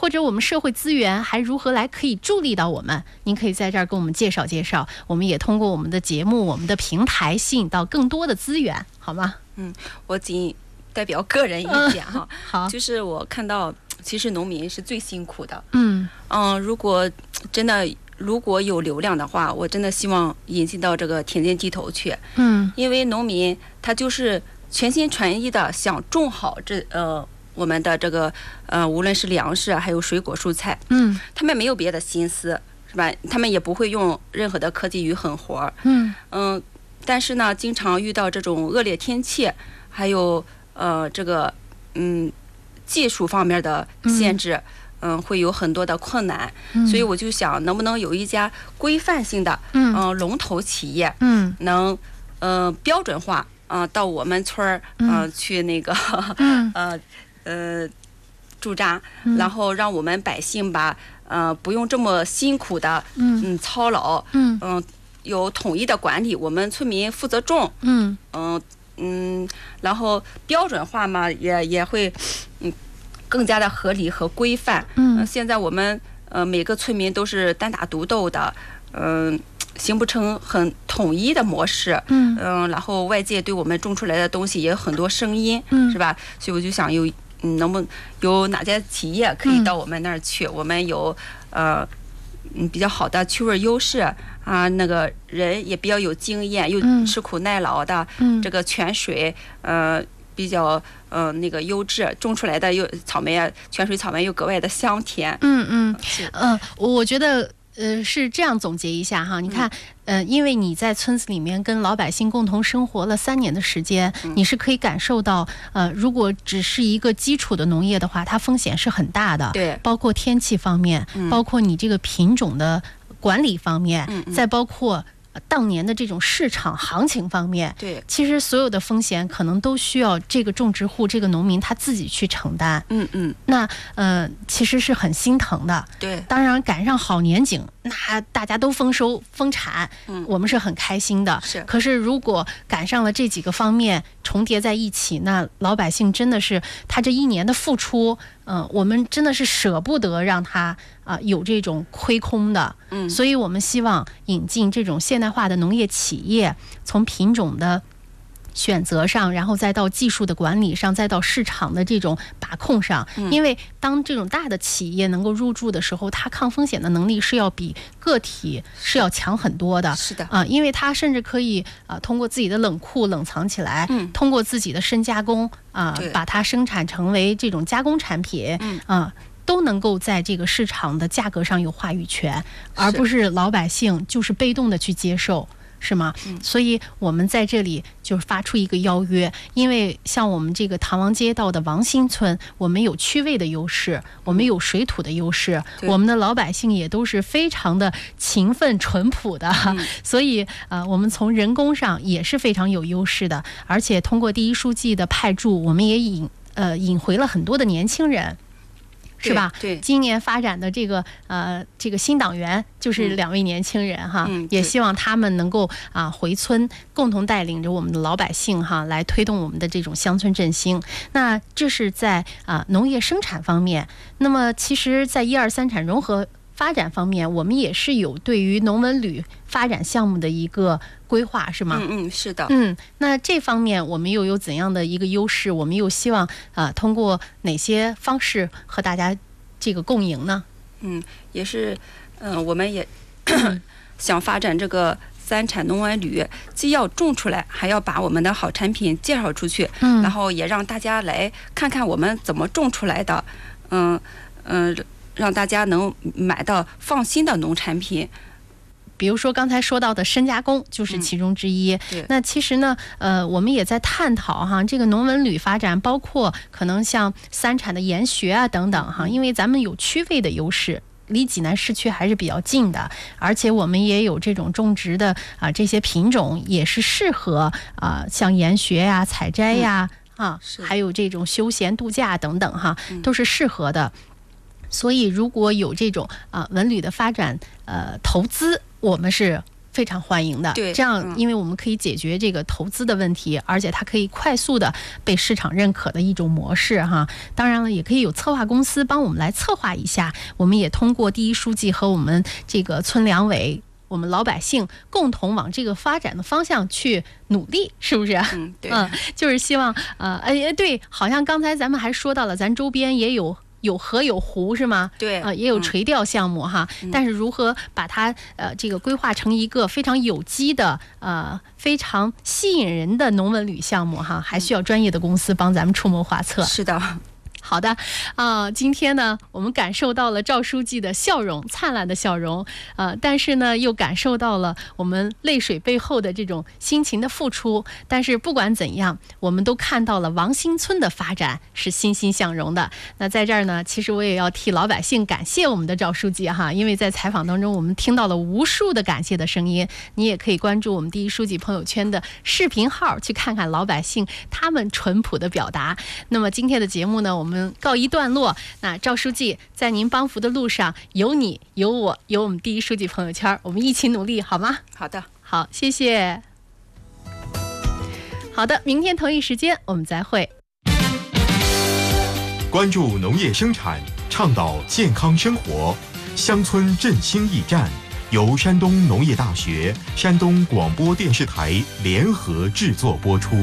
或者我们社会资源还如何来可以助力到我们，您可以在这儿跟我们介绍介绍，我们也通过我们的节目、我们的平台吸引到更多的资源，好吗？ 我仅代表个人意见哈， 好， 就是我看到其实农民是最辛苦的，如果有流量的话，我真的希望引进到这个田间地头去，因为农民他就是全心全意的想种好我们的这个无论是粮食还有水果蔬菜，他们没有别的心思，是吧？他们也不会用任何的科技与狠活，但是呢，经常遇到这种恶劣天气，还有技术方面的限制，会有很多的困难，所以我就想，能不能有一家规范性的龙头企业，能标准化到我们村儿去那个驻扎，然后让我们百姓吧不用这么辛苦的操劳，有统一的管理，我们村民负责种，然后标准化嘛也会更加的合理和规范。现在我们每个村民都是单打独斗的，形不成很统一的模式，然后外界对我们种出来的东西也有很多声音，是吧？所以我就想能不能有哪家企业可以到我们那儿去？我们有比较好的趣味优势啊，那个人也比较有经验，又吃苦耐劳的，这个泉水比较那个优质，种出来的又草莓啊，泉水草莓又格外的香甜。 我觉得是这样总结一下哈，你看，因为你在村子里面跟老百姓共同生活了3年的时间，你是可以感受到，如果只是一个基础的农业的话，它风险是很大的， 对， 包括天气方面，包括你这个品种的管理方面，再包括当年的这种市场行情方面， 对， 其实所有的风险可能都需要这个种植户、这个农民他自己去承担。那其实是很心疼的。 对， 当然赶上好年景，那大家都丰收丰产，我们是很开心的。可是如果赶上了这几个方面重叠在一起，那老百姓真的是他这1年的付出，我们真的是舍不得让他有这种亏空的。所以我们希望引进这种现代化的农业企业，从品种的选择上，然后再到技术的管理上，再到市场的这种把控上，因为当这种大的企业能够入驻的时候，它抗风险的能力是要比个体是要强很多的。 是的， 因为它甚至可以通过自己的冷库冷藏起来，通过自己的深加工把它生产成为这种加工产品，都能够在这个市场的价格上有话语权，而不是老百姓就是被动的去接受，是吗？所以我们在这里就是发出一个邀约，因为像我们这个唐王街道的王新村，我们有区位的优势，我们有水土的优势，我们的老百姓也都是非常的勤奋淳朴的，所以我们从人工上也是非常有优势的，而且通过第一书记的派驻，我们也引回了很多的年轻人。是吧？ 对， 今年发展的这个新党员就是2位年轻人哈，也希望他们能够回村，共同带领着我们的老百姓哈，来推动我们的这种乡村振兴。那这是在农业生产方面。那么其实，在1、2、3产融合发展方面，我们也是有对于农文旅发展项目的一个规划，是吗？ 是的。 那这方面我们又有怎样的一个优势？我们又希望通过哪些方式和大家这个共赢呢？ 也是，我们也想发展这个3产农文旅，既要种出来，还要把我们的好产品介绍出去，然后也让大家来看看我们怎么种出来的，让大家能买到放心的农产品。 比如说刚才说到的深加工就是其中之一。那其实呢，我们也在探讨哈，这个农文旅发展，包括可能像3产的研学啊等等哈，因为咱们有区位的优势，离济南市区还是比较近的，而且我们也有这种种植的这些品种也是适合像研学呀、采摘呀还有这种休闲度假等等哈，都是适合的。所以如果有这种文旅的发展投资，我们是非常欢迎的。 对， 这样因为我们可以解决这个投资的问题，而且它可以快速的被市场认可的一种模式哈。当然了，也可以有策划公司帮我们来策划一下，我们也通过第一书记和我们这个村两委，我们老百姓共同往这个发展的方向去努力，是不是？ 对， 就是希望对，好像刚才咱们还说到了，咱周边也有河有湖是吗？ 对， 也有垂钓项目哈。但是如何把它这个规划成一个非常有机的非常吸引人的农文旅项目哈，还需要专业的公司帮咱们出谋划策。 是的。 好的今天呢，我们感受到了赵书记的笑容，灿烂的笑容，但是呢，又感受到了我们泪水背后的这种辛勤的付出。但是不管怎样，我们都看到了王新村的发展是欣欣向荣的。那在这儿呢，其实我也要替老百姓感谢我们的赵书记哈，因为在采访当中，我们听到了无数的感谢的声音。你也可以关注我们第一书记朋友圈的视频号，去看看老百姓他们淳朴的表达。那么今天的节目呢，我们告一段落。那赵书记在您帮扶的路上，有你有我有我们第一书记朋友圈，我们一起努力好吗？ 好的， 好，谢谢。好的，明天同一时间我们再会。 关注农业生产，倡导健康生活，乡村振兴驿站由山东农业大学、山东广播电视台联合制作播出。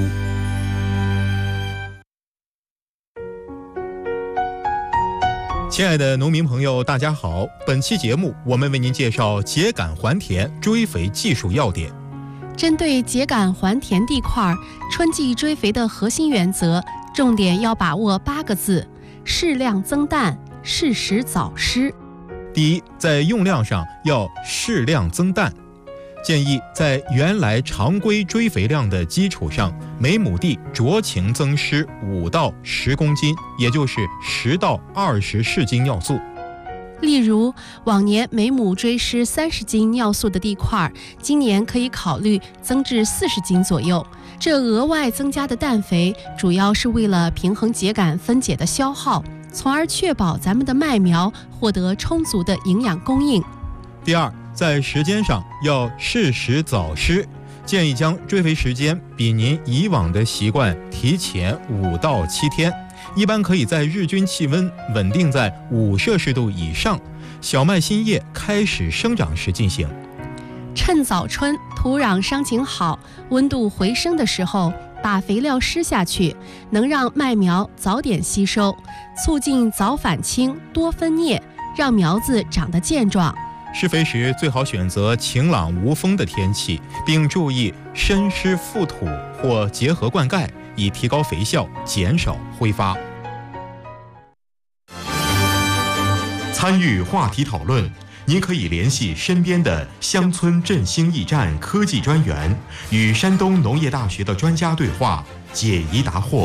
亲爱的农民朋友，大家好！本期节目我们为您介绍秸秆还田追肥技术要点。 针对秸秆还田地块，春季追肥的核心原则，重点要把握8个字：适量增氮，适时早施。 第一，在用量上要适量增氮，建议在原来常规追肥量的基础上，每亩地酌情增施5到10公斤，也就是10到20市斤尿素。 例如，往年每亩追施30斤尿素的地块，今年可以考虑增至40斤左右。这额外增加的氮肥，主要是为了平衡秸秆分解的消耗，从而确保咱们的麦苗获得充足的营养供应。 第二，在时间上要适时早施，建议将追肥时间比您以往的习惯提前5到7天，一般可以在日均气温稳定在5摄氏度以上，小麦新叶开始生长时进行。 趁早春土壤伤情好、温度回升的时候，把肥料施下去，能让麦苗早点吸收，促进早返青、多分蘖，让苗子长得健壮。 施肥时最好选择晴朗无风的天气，并注意深施覆土或结合灌溉，以提高肥效，减少挥发。参与话题讨论，您可以联系身边的乡村振兴驿站科技专员，与山东农业大学的专家对话，解疑答惑。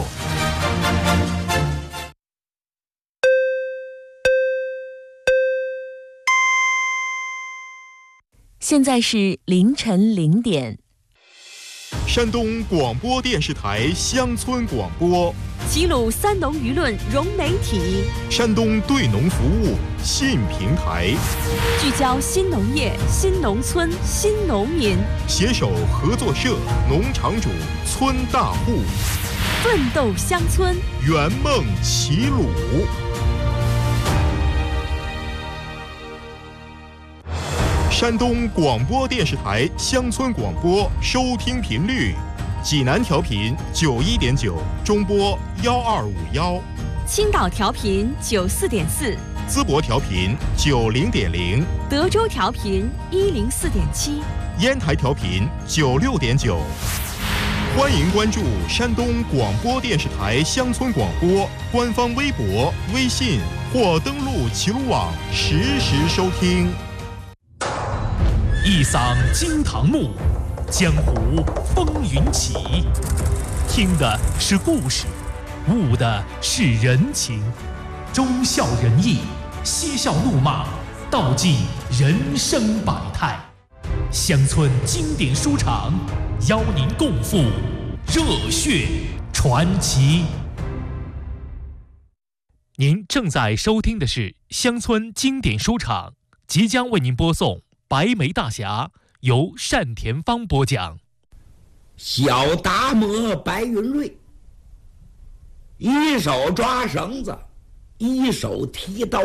现在是凌晨0点。 山东广播电视台乡村广播， 齐鲁三农舆论融媒体， 山东对农服务新平台， 聚焦新农业、新农村、新农民， 携手合作社、农场主、村大户， 奋斗乡村， 圆梦齐鲁。山东广播电视台乡村广播收听频率：济南调频91.9，中波1251； 青岛调频94.4， 淄博调频90.0， 德州调频104.7， 烟台调频96.9。欢迎关注山东广播电视台乡村广播官方微博、微信，或登录齐鲁网实时收听。 一嗓惊堂木，江湖风云起。听的是故事，悟的是人情，忠孝仁义，嬉笑怒骂，道尽人生百态。乡村经典书场，邀您共赴热血传奇。您正在收听的是乡村经典书场，即将为您播送白眉大侠由单田芳播讲。 小达摩白云瑞一手抓绳子，一手提刀，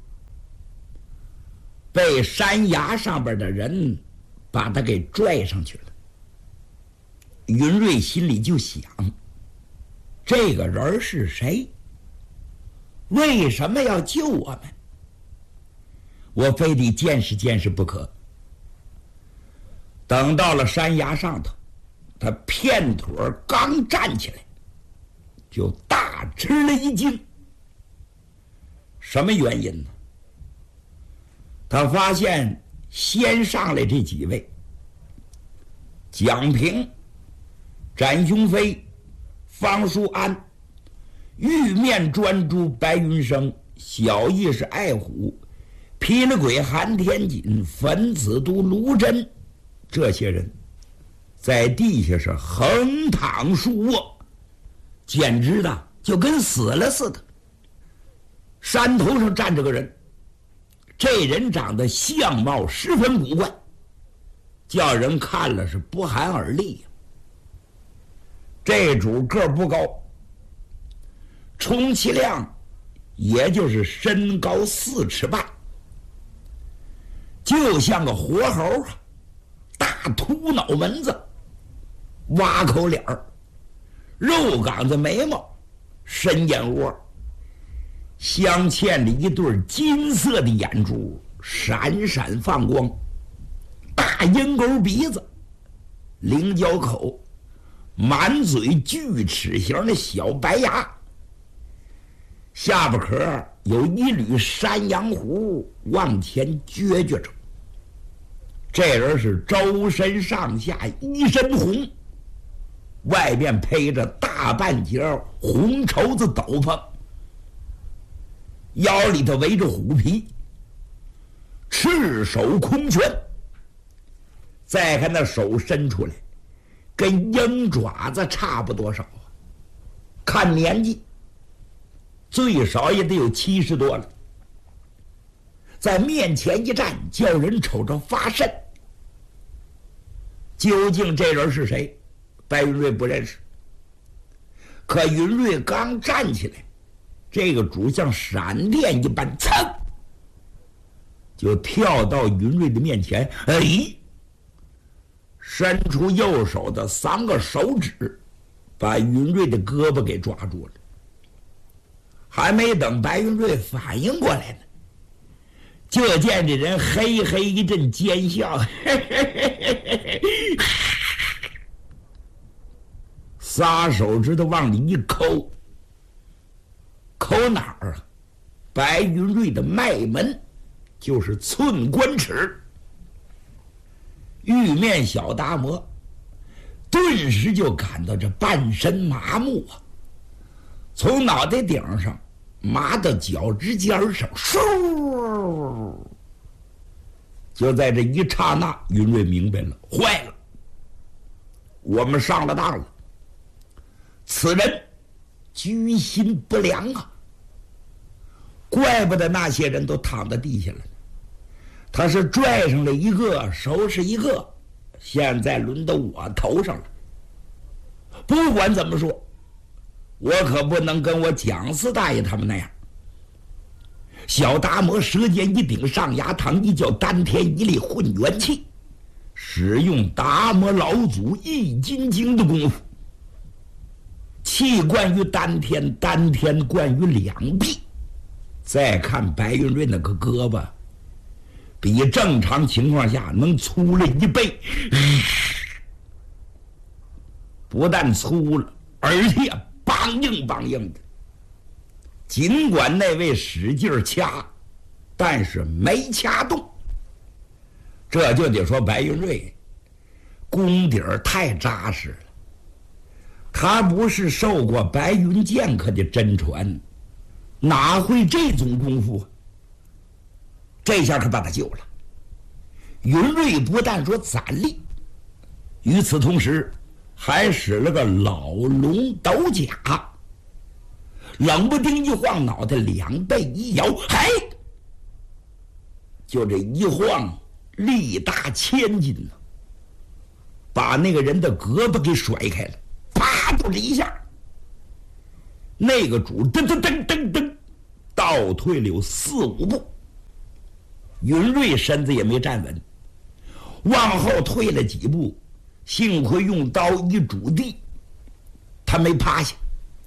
被山崖上边的人把他给拽上去了。云瑞心里就想，这个人是谁？为什么要救我们？我非得见识见识不可。等到了山崖上头，他片腿刚站起来，就大吃了一惊。什么原因呢？他发现先上来这几位，蒋平、展雄飞、方书安，玉面专诸白云生，小义是爱虎，霹雳鬼韩天锦，粉子都卢真，这些人在地下是横躺竖卧，简直的就跟死了似的。山头上站着个人，这人长得相貌十分古怪，叫人看了是不寒而栗。这主个不高，充其量也就是身高4尺半，就像个活猴啊，大秃脑门子，挖口脸儿，肉岗子眉毛，深眼窝，镶嵌着一对金色的眼珠，闪闪放光，大鹰钩鼻子，菱角口，满嘴锯齿形的小白牙，下巴壳有一缕山羊胡往前撅撅着。这人是周身上下一身红，外面披着大半截红绸子斗篷，腰里头围着虎皮，赤手空拳。再看那手伸出来，跟鹰爪子差不多少啊。看年纪，最少也得有70多了。在面前一站，叫人瞅着发瘆。究竟这人是谁？白云瑞不认识。可云瑞刚站起来，这个主像闪电一般，噌就跳到云瑞的面前，伸出右手的3个手指，把云瑞的胳膊给抓住了。还没等白云瑞反应过来呢，就见这人嘿嘿一阵奸笑，仨手指头往里一抠，抠哪儿啊？白云瑞的脉门，就是寸关尺。玉面小达摩顿时就感到这半身麻木啊，从脑袋顶上麻到脚趾尖上，嗖！就在这一刹那，云瑞明白了，坏了，我们上了当了。此人居心不良啊！怪不得那些人都躺在地下了，他是拽上来一个收拾一个，现在轮到我头上了。不管怎么说，我可不能跟我蒋四大爷他们那样。小达摩舌尖一顶，上牙膛一叫，丹田一力混元气，使用达摩老祖易筋经的功夫，气贯于丹田，丹田贯于两臂。再看白云瑞那个胳膊，比正常情况下能粗了1倍，不但粗了，而且梆硬梆硬的。尽管那位使劲掐，但是没掐动。这就得说白云瑞功底儿太扎实了，他不是受过白云剑客的真传，哪会这种功夫？这下可把他救了。云瑞不但说攒力，与此同时还使了个老龙斗甲，冷不丁一晃脑袋，两背一摇，嘿，就这一晃力大千斤呢。 把那个人的胳膊给甩开了，啪就是一下，那个主噔噔噔噔噔倒退了有4、5步，云瑞身子也没站稳，往后退了几步，幸亏用刀一拄地，他没趴下。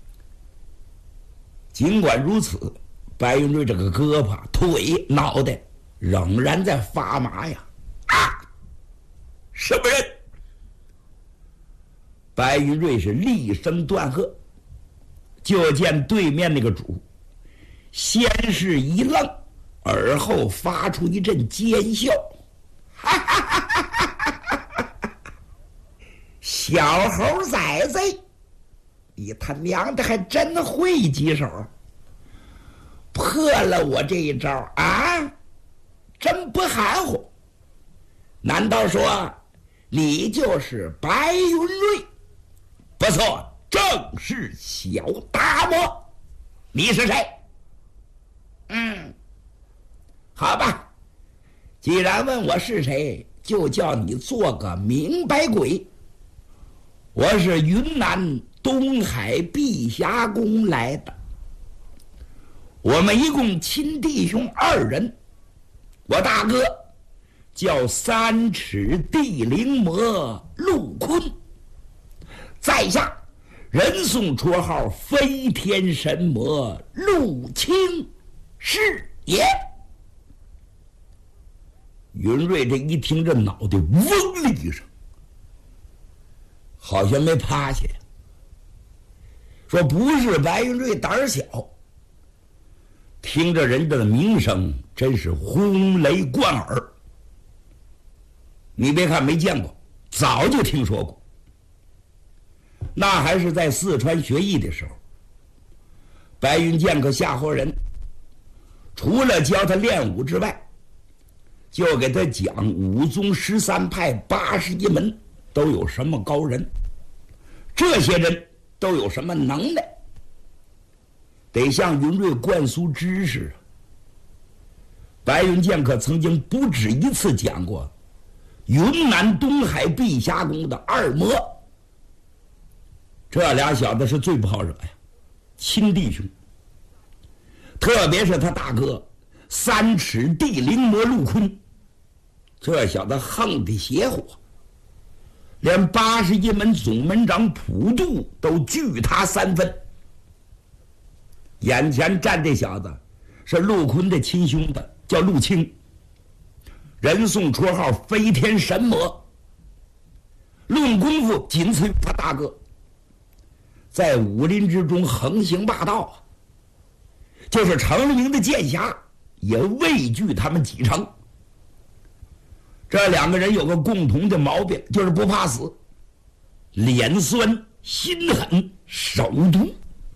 尽管如此，白云瑞这个胳膊、腿、脑袋仍然在发麻呀！啊！什么人？白云瑞是厉声断喝，就见对面那个主先是一愣，而后发出一阵奸笑，哈哈哈哈哈哈！小猴崽子，你他娘的还真会几手，破了我这一招啊！真不含糊。难道说你就是白云瑞？不错，正是小达摩。你是谁？好吧，既然问我是谁，就叫你做个明白鬼。我是云南东海碧霞宫来的，我们一共亲弟兄2人。我大哥叫3尺地灵魔陆坤，在下人送绰号飞天神魔陆清是也。云瑞这一听，这脑袋嗡了一声，好像没趴下。说不是白云瑞胆小，听着人家的名声真是轰雷贯耳。你别看没见过，早就听说过。那还是在四川学艺的时候，白云剑客吓唬人，除了教他练武之外，就给他讲5宗13派81门都有什么高人，这些人都有什么能耐，得向云瑞灌输知识。白云剑客曾经不止一次讲过云南东海碧霞宫的2魔，这俩小子是最不好惹呀，亲弟兄。特别是他大哥3尺地灵魔陆坤，这小子横的邪乎，连81门总门长普渡都惧他3分。眼前站这小子是陆坤的亲兄弟，叫陆清，人送绰号飞天神魔，论功夫仅次于他大哥，在武林之中横行霸道啊，就是成了名的剑侠也畏惧他们几成。这2个人有个共同的毛病，就是不怕死，脸酸心狠手毒。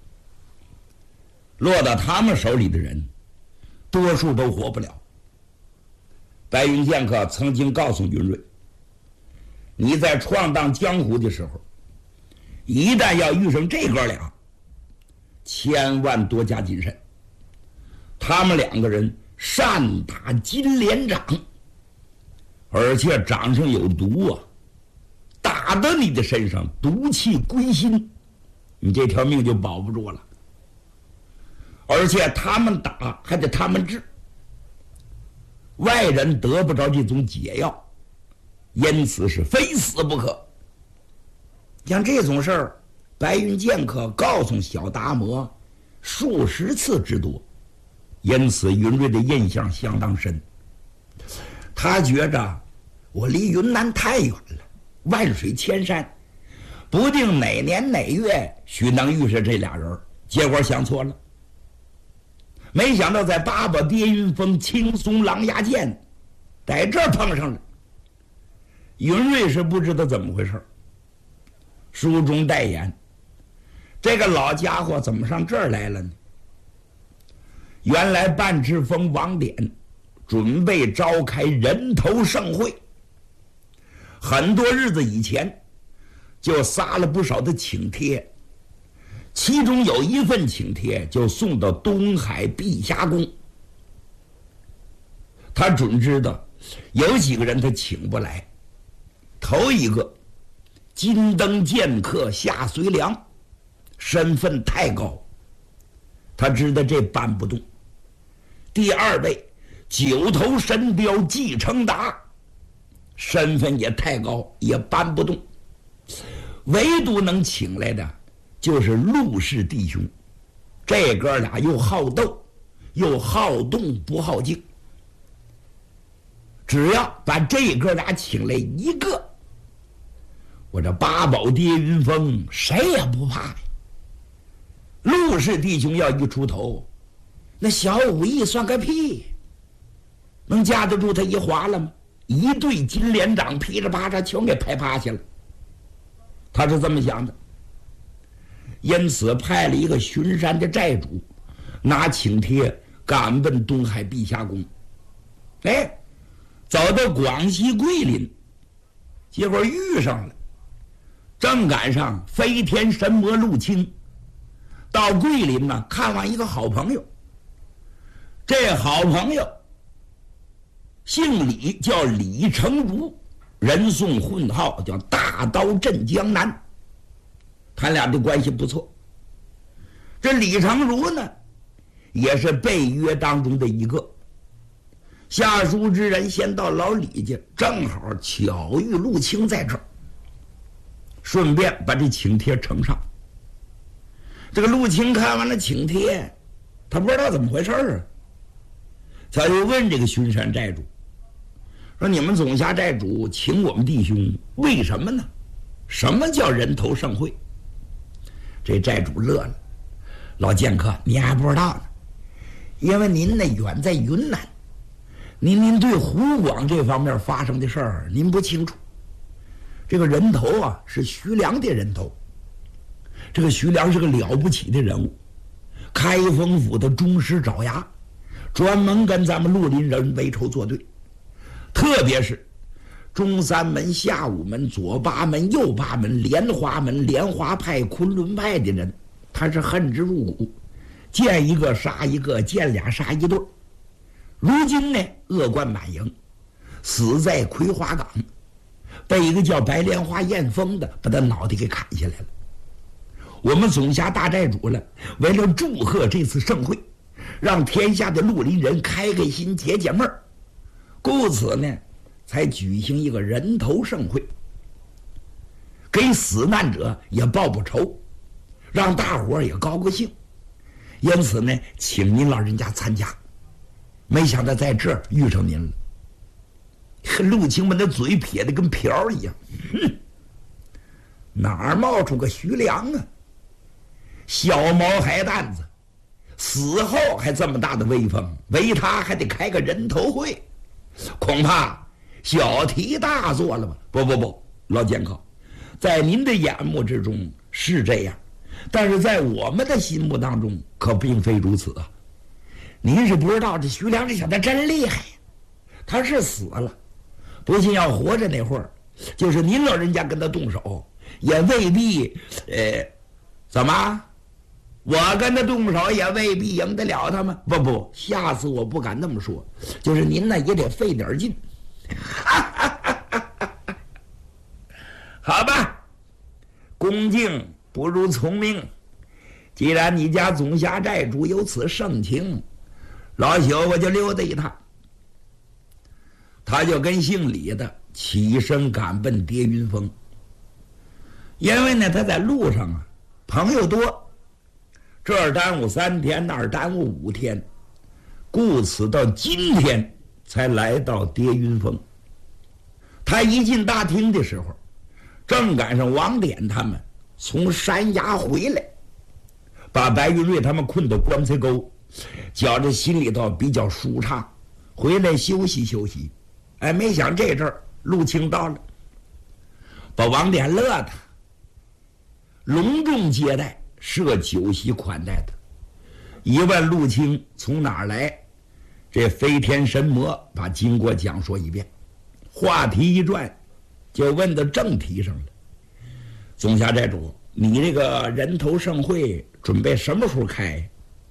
落到他们手里的人多数都活不了。白云剑客曾经告诉云瑞，你在闯荡江湖的时候，一旦要遇上这哥俩，千万多加谨慎。他们2个人善打金莲掌，而且掌上有毒啊，打到你的身上毒气归心，你这条命就保不住了。而且他们打还得他们治，外人得不着这种解药，因此是非死不可。像这种事儿，白云剑客告诉小达摩数十次之多，因此云瑞的印象相当深。他觉着我离云南太远了，万水千山，不定哪年哪月许能遇上这俩人，结果想错了。没想到在八宝跌云峰青松狼牙涧，在这儿碰上了。云瑞是不知道怎么回事，书中代言，这个老家伙怎么上这儿来了呢？原来半赤峰王典准备召开人头盛会，很多日子以前就撒了不少的请帖，其中有一份请帖就送到东海碧霞宫。他准知道有几个人他请不来，头一个金灯剑客下随良，身份太高，他知道这搬不动。第二位九头神雕纪承达，身份也太高，也搬不动。唯独能请来的就是陆氏弟兄，这哥俩又好斗又好动不好静，只要把这哥俩请来一个，我这八宝跌云峰谁也不怕呀。陆氏弟兄要一出头，那小武艺算个屁，能架得住他一划了吗？一对金莲掌噼里啪嚓全给拍趴下了。他是这么想的，因此派了一个巡山的寨主拿请帖赶奔东海碧霞宫。走到广西桂林，结果遇上了，正赶上飞天神魔陆清到桂林呢，看望一个好朋友。这好朋友姓李，叫李成儒，人送混号叫大刀镇江南，他俩的关系不错。这李成儒呢，也是被约当中的一个。下书之人先到老李家，正好巧遇陆清在这儿，顺便把这请帖呈上。这个陆清看完了请帖，他不知道怎么回事啊，他就问这个巡山寨主说：“你们总辖寨主请我们弟兄，为什么呢？什么叫人头盛会？”这寨主乐了：“老剑客，你还不知道呢，因为您呢远在云南，您对湖广这方面发生的事儿您不清楚。这个人头啊是徐良的人头，这个徐良是个了不起的人物，开封府的宗师爪牙，专门跟咱们绿林人为仇作对。特别是中山门、下午门、左八门、右八门、莲花门、莲花派、昆仑派的人，他是恨之入骨，见一个杀一个，见俩杀一对。如今呢，恶贯满盈，死在葵花岗，被一个叫白莲花燕峰的把他脑袋给砍下来了。我们总辖大寨主了，为了祝贺这次盛会，让天下的绿林人开开心解解闷儿，故此呢，才举行一个人头盛会，给死难者也报报仇，让大伙儿也高高兴。因此呢，请您老人家参加。没想到在这儿遇上您了。陆清们的嘴撇得跟瓢一样，哪儿冒出个徐良啊？小毛孩蛋子，死后还这么大的威风，为他还得开个人头会，恐怕小题大做了吧？不，老剑客，在您的眼目之中是这样，但是在我们的心目当中可并非如此啊。您是不知道，这徐良这小子真厉害呀，他是死了，不信要活着那会儿，就是您老人家跟他动手，也未必，怎么？我跟他动手也未必赢得了他们。不，下次我不敢那么说，就是您呢也得费点劲。好吧，恭敬不如从命。既然你家总辖寨主有此盛情，老朽我就溜达一趟。他就跟姓李的起身赶奔叠云峰。因为呢，他在路上啊，朋友多，这儿耽误3天，那儿耽误5天，故此到今天才来到叠云峰。他一进大厅的时候，正赶上王典他们从山崖回来，把白云瑞他们困到棺材沟，觉着心里头比较舒畅，回来休息休息。没想这阵儿陆清到了，把王典乐的，隆重接待，设酒席款待他。一问陆清从哪儿来，这飞天神魔把经过讲说一遍，话题一转，就问到正题上了。总辖寨主，你这个人头盛会准备什么时候开？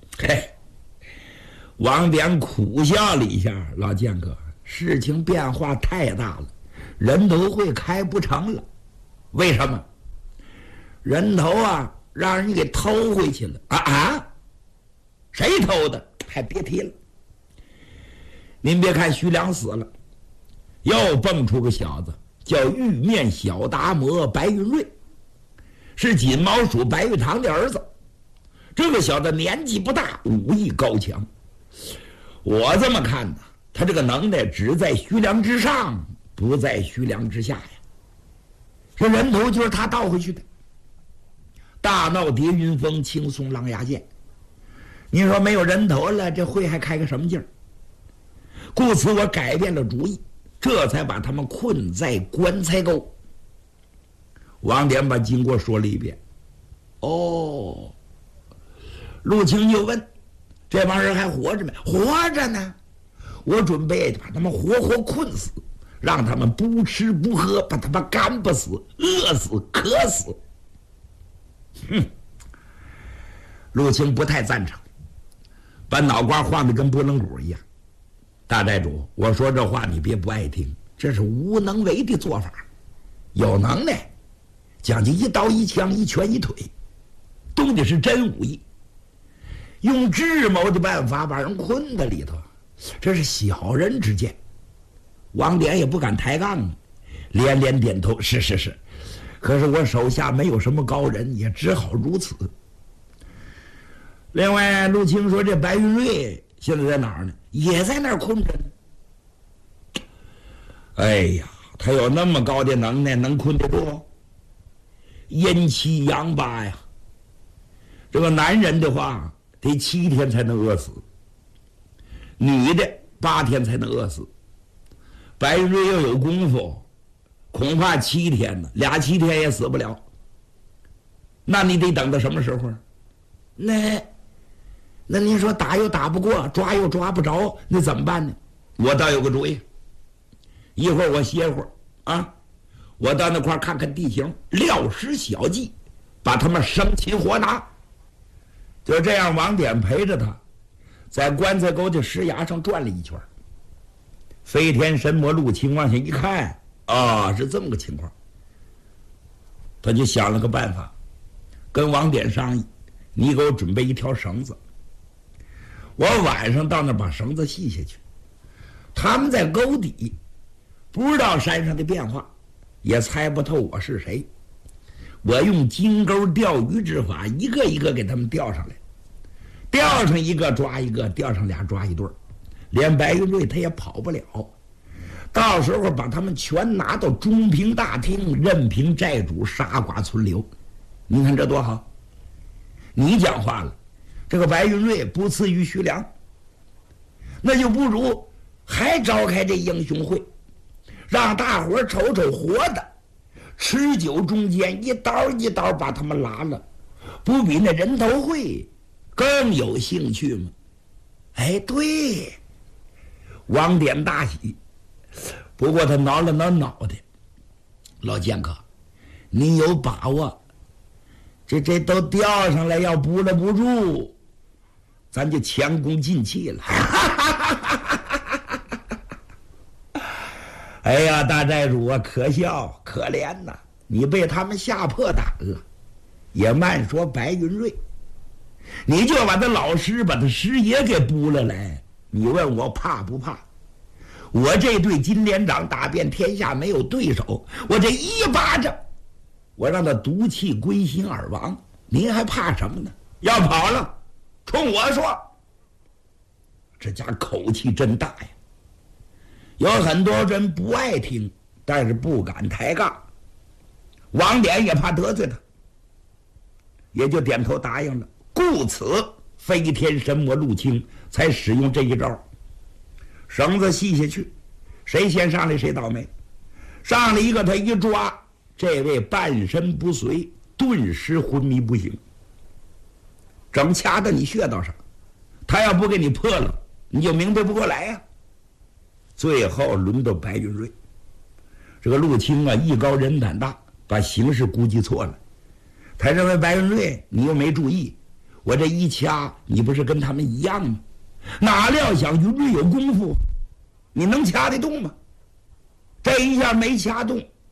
王典苦笑了一下，老剑客，事情变化太大了，人头会开不成了。 为什么？人头啊，让人给偷回去了啊！谁偷的？还别提了。您别看徐良死了，又蹦出个小子，叫玉面小达摩白云瑞，是锦毛鼠白玉堂的儿子。这个小子年纪不大，武艺高强。我这么看呢，他这个能耐只在徐良之上，不在徐良之下呀。这人头就是他盗回去的。大闹叠云峰，轻松狼牙剑。你说没有人头了，这会还开个什么劲儿？故此我改变了主意，这才把他们困在棺材沟。王典把经过说了一遍。哦，陆青就问：这帮人还活着没？活着呢。我准备把他们活活困死，让他们不吃不喝，把他们干不死、饿死、渴死。哼，陆青不太赞成，把脑瓜晃得跟拨浪鼓一样。大寨主，我说这话你别不爱听，这是无能为的做法。有能耐，讲究一刀一枪一拳一腿，动的是真武艺。用智谋的办法把人困在里头，这是小人之见。王典也不敢抬杠，连连点头，是。可是我手下没有什么高人，也只好如此。另外，陆青说这白云瑞现在在哪儿呢？也在那儿困着呢。哎呀，他有那么高的能耐，能困得住？阴7阳8呀！这个男人的话，得7天才能饿死；女的8天才能饿死。白云瑞要有功夫，恐怕7天呢，2、7天也死不了。那你得等到什么时候？那您说打又打不过，抓又抓不着，那怎么办呢？我倒有个主意，一会儿我歇会儿啊，我到那块看看地形，料施小计，把他们生擒活拿。就这样，王典陪着他，在棺材沟的石崖上转了一圈。飞天神魔陆青往下一看，是这么个情况。他就想了个办法，跟王典商议，你给我准备一条绳子，我晚上到那儿把绳子系下去。他们在沟底，不知道山上的变化，也猜不透我是谁。我用金钩钓鱼之法，一个一个给他们钓上来，钓上一个抓一个，钓上俩抓一对儿，连白云瑞他也跑不了。到时候把他们全拿到中平大厅，任凭寨主杀剐存留。你看这多好！你讲话了，这个白云瑞不次于徐良，那就不如还召开这英雄会，让大伙瞅瞅活的，持久中间一刀一刀把他们拉了，不比那人头会更有兴趣吗？哎，对，王典大喜。不过他挠了挠脑袋，老剑客，你有把握？这都钓上来，要捕了不住，咱就前功尽弃了。哎呀，大寨主啊，可笑可怜呐！你被他们吓破胆了。也慢说白云瑞，你就把他老师把他师爷给捕了来，你问我怕不怕？我这对金连长打遍天下没有对手，我这一巴掌，我让他毒气归心而亡，您还怕什么呢？要跑了，冲我说。这家口气真大呀！有很多人不爱听，但是不敢抬杠。王典也怕得罪他，也就点头答应了。故此，飞天神魔陆青才使用这一招。绳子系下去，谁先上来谁倒霉。上来一个，他一抓，这位半身不遂，顿时昏迷不醒，整掐到你穴道上。他要不给你破了，你就明白不过来呀。最后轮到白云瑞，这个陆青啊，艺高人胆大，把形势估计错了。他认为白云瑞你又没注意，我这一掐，你不是跟他们一样吗？哪料想云瑞有功夫，你能掐得动吗？这一下没掐动，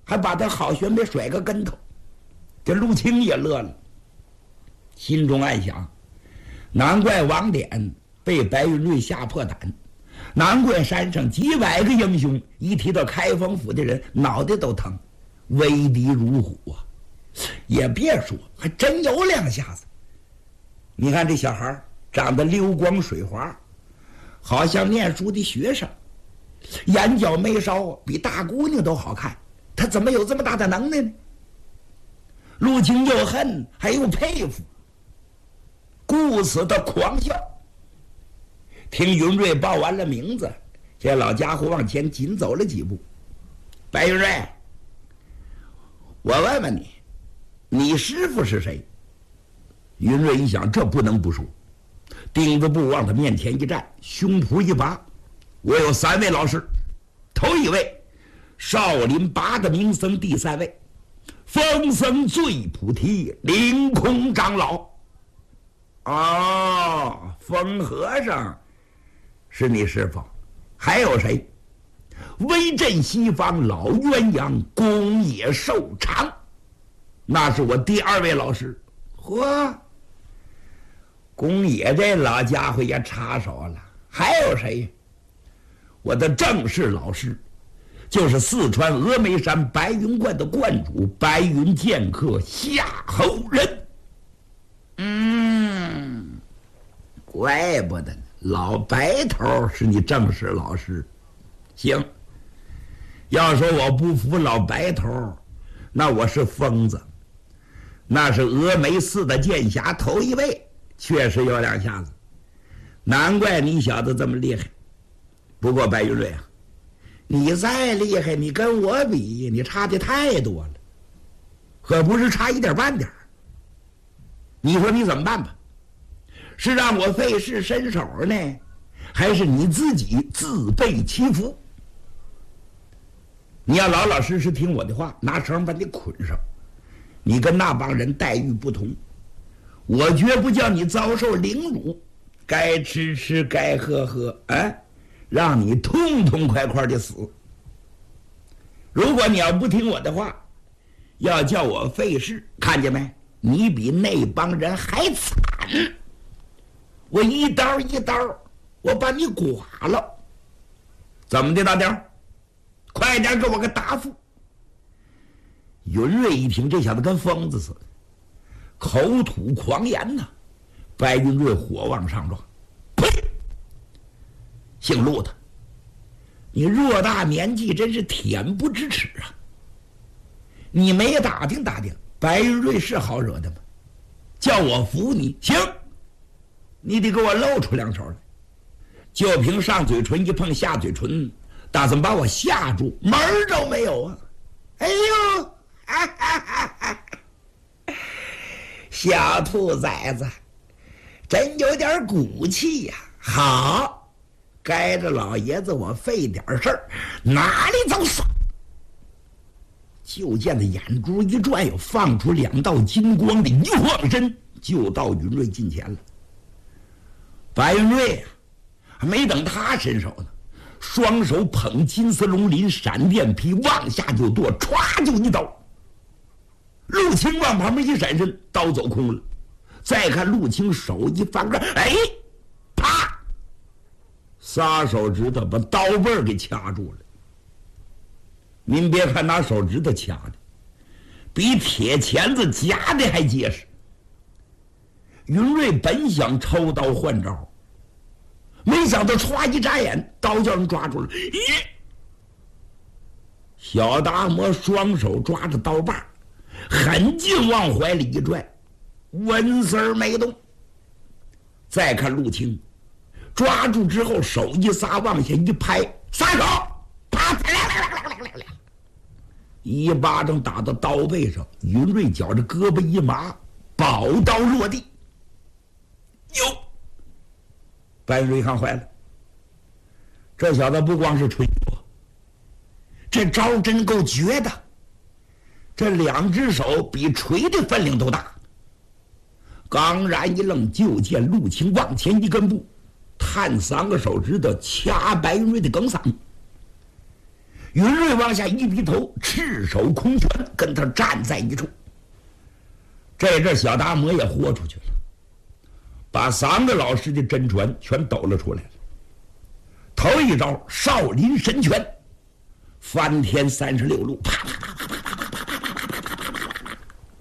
还把他好悬别甩个跟头。这陆青也乐了，心中暗想：难怪王典被白云瑞吓破胆，难怪山上几百个英雄一提到开封府的人脑袋都疼，威敌如虎啊！也别说，还真有两下子。你看这小孩长得溜光水滑，好像念书的学生，眼角眉梢比大姑娘都好看，他怎么有这么大的能耐呢？陆青又恨还又佩服，顾此的狂笑。听云瑞报完了名字，这老家伙往前紧走了几步。白云瑞，我问问你，你师傅是谁？云瑞一想，这不能不说，钉子步往他面前一站，胸脯一拔，我有3位老师，头一位少林八的名僧，第3位风僧醉菩提凌空长老。哦，风和尚是你师傅，还有谁？威震西方老鸳鸯宫野寿长，那是我第2位老师。嚯，宫野这老家伙也插手了。还有谁？我的正式老师就是四川峨眉山白云观的观主白云剑客夏侯仁。怪不得老白头是你正式老师。行，要说我不服老白头，那我是疯子。那是峨眉寺的剑侠头一位，确实有两下子，难怪你小子这么厉害。不过白云瑞啊，你再厉害，你跟我比，你差的太多了，可不是差一点半点。你说你怎么办吧？是让我费事伸手呢，还是你自己自备其服？你要老老实实听我的话，拿绳把你捆上。你跟那帮人待遇不同，我绝不叫你遭受凌辱，该吃吃，该喝喝，让你痛痛快快的死。如果你要不听我的话，要叫我费事，看见没？你比那帮人还惨。我一刀一刀，我把你剐了。怎么的，大雕？快点给我个答复！云瑞一听，这小子跟疯子似的，口吐狂言呐。白云瑞火往上撞，呸！姓陆的，你偌大年纪，真是恬不知耻啊！你没打听打听，白云瑞是好惹的吗？叫我服你，行，你得给我露出2手来。就凭上嘴唇一碰下嘴唇，打算把我吓住，门儿都没有啊！哎呦！小兔崽子，真有点骨气呀！好，该着老爷子我费点事儿，哪里走死？就见他眼珠一转，又放出2道金光的，一晃身就到云瑞近前了。白云瑞没等他伸手呢，双手捧金丝龙鳞闪电劈，往下就剁，歘就一刀。陆青往旁边一闪身，刀走空了。再看陆青手一翻个，啪，3手指头把刀背给掐住了。您别看拿手指头掐的，比铁钳子夹的还结实。云瑞本想抽刀换招，没想到歘一眨眼，刀叫人抓住了。咦！小达摩双手抓着刀把，狠劲往怀里一拽，纹丝儿没动。再看陆青，抓住之后手一撒，往下一拍，撒手，啪，一巴掌打到刀背上，云瑞觉着胳膊一麻，宝刀落地。哟！白瑞看坏了，这小子不光是吹牛，这招真够绝的。这2只手比锤的分量都大。刚然一愣，就见陆青往前一跟步，探3个手指头掐白云瑞的梗嗓。 云瑞往下一低头，赤手空拳跟他站在一处。这小达摩也豁出去了，把3个老师的真传全抖了出来了。头一招少林神拳，翻天36路，啪啪啪啪啪啪啪啪啪啪啪啪，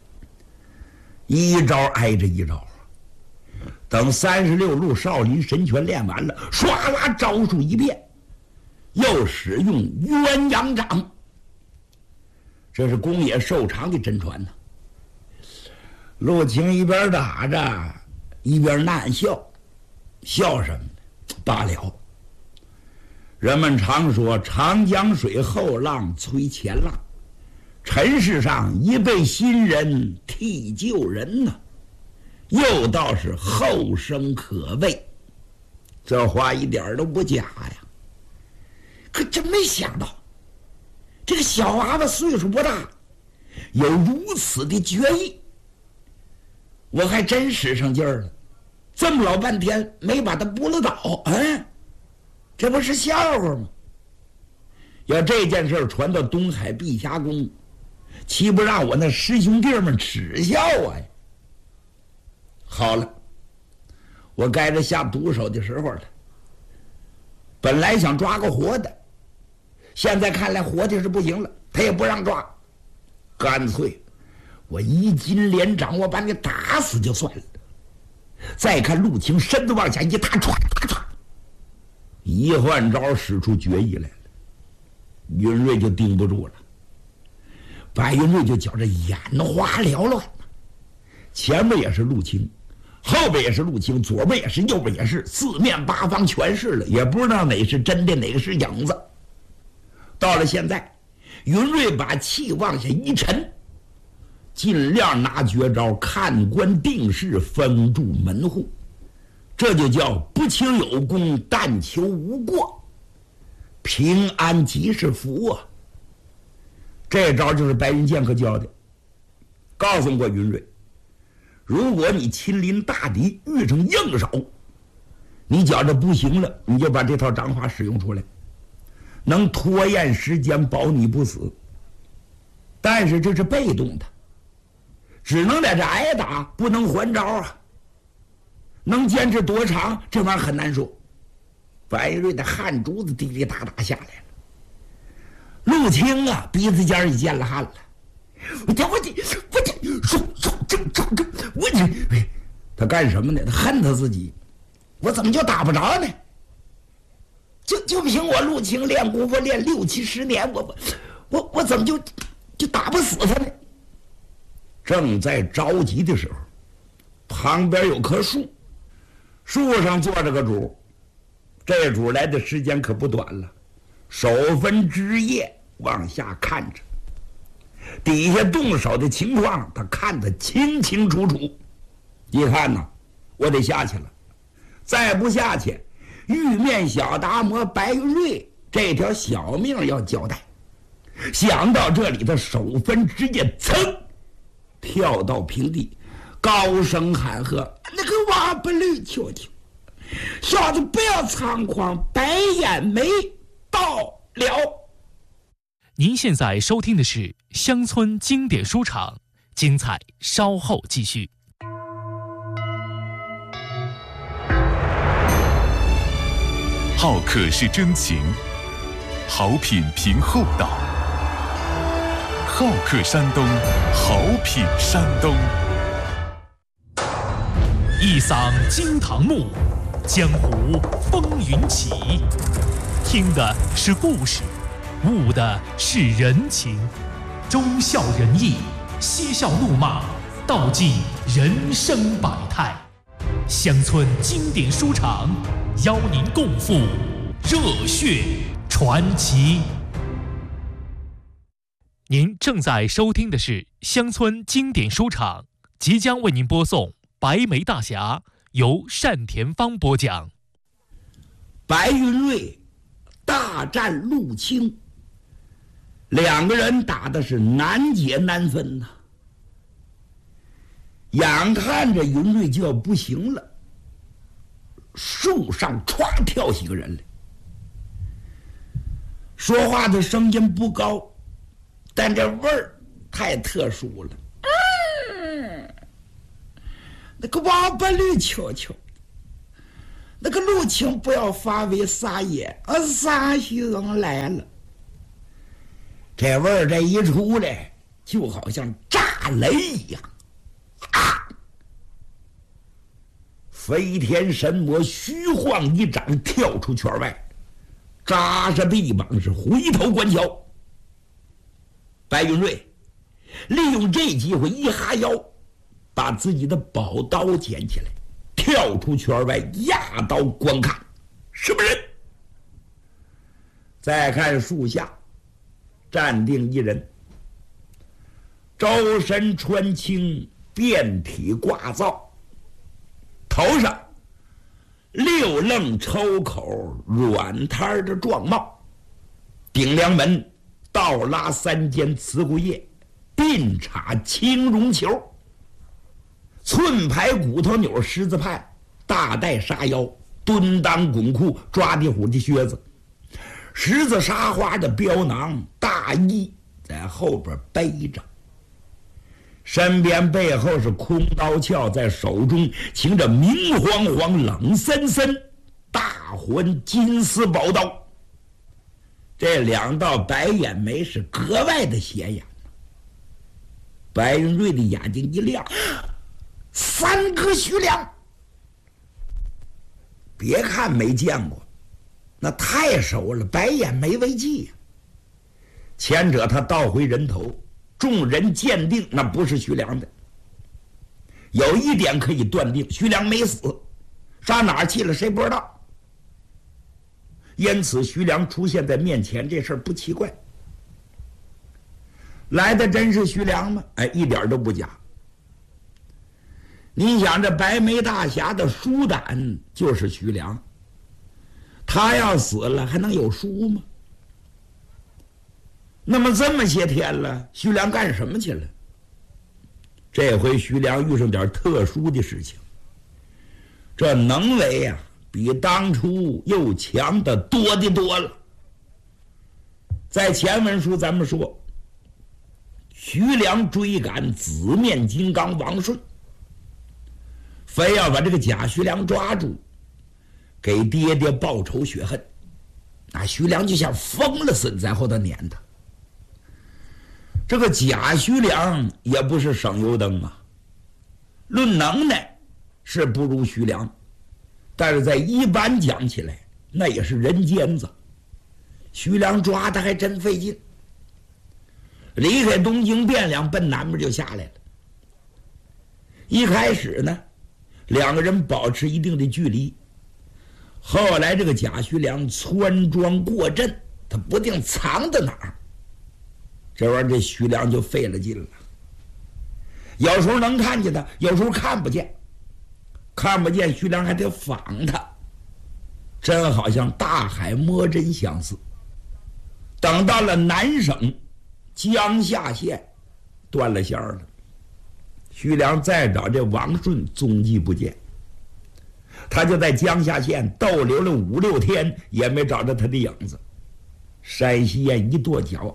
一招挨着一招。等36路少林神拳练完了，唰啦招数一变，又使用鸳鸯掌，这是宫野寿长的真传呢。陆青一边打着一边难笑，笑什么呢？罢了。人们常说长江水后浪推前浪，尘世上一辈新人替旧人呢，又倒是后生可畏，这话一点都不假呀。可真没想到，这个小娃娃岁数不大，有如此的决意，我还真使上劲儿了，这么老半天没把他扑了倒，这不是笑话吗？要这件事传到东海碧霞宫，岂不让我那师兄弟们耻笑我呀？好了，我该着下毒手的时候了。本来想抓个活的，现在看来活的是不行了，他也不让抓，干脆我一金连掌，我把你打死就算了。再看陆青身子往下一踏，唰唰唰，一换招使出绝艺来了，云瑞就盯不住了。白云瑞就觉着眼花缭乱，前面也是陆青，后边也是陆青，左边也是，右边也是，四面八方全是了，也不知道哪是真的，哪个是影子。到了现在，云瑞把气往下一沉，尽量拿绝招看官定势，封住门户，这就叫不求有功，但求无过，平安即是福啊。这招就是白云剑客教的，告诉过云瑞，如果你亲临大敌，遇上硬手，你觉着不行了，你就把这套掌法使用出来，能拖延时间，保你不死。但是这是被动的，只能在这挨打，不能还招啊。能坚持多长，这玩意儿很难说。白云瑞的汗珠子滴滴答答下来了。陆青啊，鼻子尖也见了汗了。他干什么呢？他恨他自己，我怎么就打不着呢？就凭我陆青练功夫练6、7、10年，我怎么就打不死他呢？正在着急的时候，旁边有棵树，树上坐着个主，这主来的时间可不短了，手分枝叶往下看着，底下动手的情况他看得清清楚楚。一看呢，我得下去了，再不下去，玉面小达摩白云瑞这条小命要交代。想到这里，他手分枝叶，噌跳到平地，高声喊喝：“那个瓦不绿球球，小子不要猖狂，白眼眉到了。” 您现在收听的是乡村经典书场，精彩稍后继续。 好客是真情，好品凭厚道。好客山东，好品山东。 一嗓惊堂木，江湖风云起。听的是故事，悟的是人情，忠孝仁义，嬉笑怒骂，道尽人生百态。乡村经典书场邀您共赴热血传奇。您正在收听的是乡村经典书场，即将为您播送《白眉大侠》，由单田芳播讲。 白云瑞大战陆青，两个人打的是难解难分呐。眼看着云瑞就要不行了，树上歘跳起个人来， 说话的声音不高，但这味儿太特殊了。那个王八绿球球，那个陆青不要发为撒野，撒熊来了。这味儿这一出来，就好像炸雷一样啊！飞天神魔虚晃一掌，跳出圈外，扎着臂膀是回头观瞧。白云瑞利用这机会一哈腰，把自己的宝刀捡起来，跳出圈外，压刀观看，什么人？再看树下站定一人，周身穿青，遍体挂皂，头上六愣抽口软摊的状帽，顶梁门倒拉3间瓷骨叶，鬓插青绒球，寸排骨头钮狮子畔，大带沙腰，蹲裆滚裤，抓地虎的靴子，十字沙花的标囊，大衣在后边背着，身边背后是空刀鞘，在手中擎着明晃晃冷森森大环金丝宝刀。这2道白眼眉是格外的显眼。白云瑞的眼睛一亮，3个徐良。别看没见过，那太熟了，白眼没为忌呀。前者他倒回人头，众人鉴定那不是徐良的。有一点可以断定，徐良没死，上哪儿去了谁不知道。因此徐良出现在面前这事儿不奇怪。来的真是徐良吗？哎，一点都不假。你想这白眉大侠的书胆就是徐良，他要死了还能有书吗？那么这么些天了，徐良干什么去了？这回徐良遇上点特殊的事情，这能为呀，比当初又强的多的多了。在前文书咱们说，徐良追赶紫面金刚王顺，非要把这个假徐良抓住，给爹爹报仇雪恨。那徐良就像疯了似的在后头撵他。这个假徐良也不是省油灯啊，论能耐是不如徐良，但是在一般讲起来，那也是人尖子。徐良抓他还真费劲，离开东京汴梁奔南边就下来了。一开始呢，2个人保持一定的距离，后来这个假徐良穿庄过阵，他不定藏在哪儿，这玩意儿这徐良就费了劲了。有时候能看见他，有时候看不见，看不见徐良还得仿他，真好像大海摸针相似。等到了南省江夏县，断了线了，徐良再找这王顺踪迹不见，他就在江夏县逗留了5、6天，也没找着他的影子。山西燕一跺脚，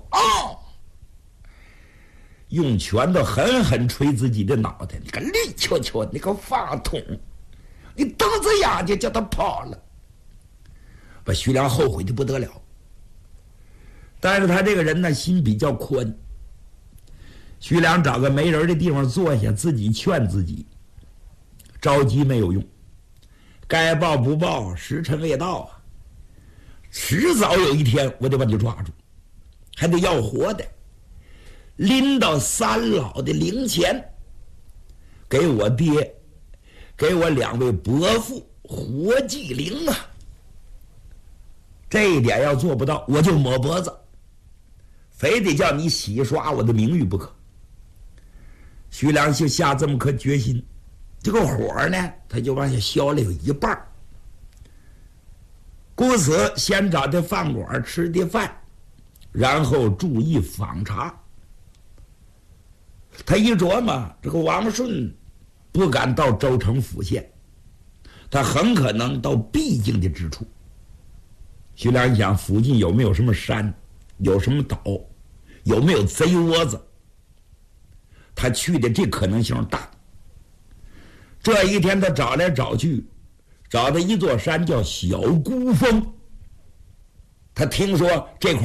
用拳头狠狠捶自己的脑袋，你个绿球球，你个发筒，你瞪着眼睛叫他跑了，把徐良后悔的不得了。但是他这个人呢，心比较宽。徐良找个没人的地方坐下，自己劝自己，着急没有用，该报不报，时辰未到啊，迟早有一天我得把你抓住，还得要活的，拎到3老的灵前，给我爹，给我2位伯父活祭灵啊。这一点要做不到，我就抹脖子，非得叫你洗刷我的名誉不可。徐良就下这么颗决心，这个火呢，他就往下消了有一半。故此先找的饭馆吃的饭，然后注意访查。他一琢磨，这个王顺不敢到州城府县，他很可能到僻静的之处。 徐良想附近有没有什么山，有什么岛，有没有贼窝子。他去的这可能性大。这一天他找来找去，找到一座山叫小孤峰。他听说这块